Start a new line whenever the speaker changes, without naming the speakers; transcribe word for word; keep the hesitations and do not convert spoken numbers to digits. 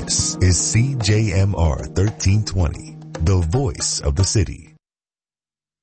This is C J M R thirteen twenty, the voice of the city.